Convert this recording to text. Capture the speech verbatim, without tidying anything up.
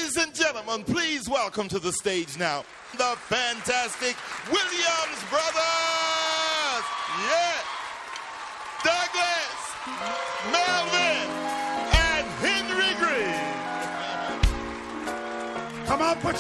Ladies and gentlemen, please welcome to the stage now the fantastic Williams Brothers. Yeah. Douglas, Melvin, and Henry Green. Come on, put